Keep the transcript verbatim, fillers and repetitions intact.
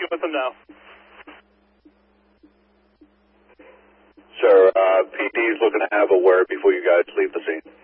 speaking with him now. Sir, uh, P D is looking to have a word before you guys leave the scene.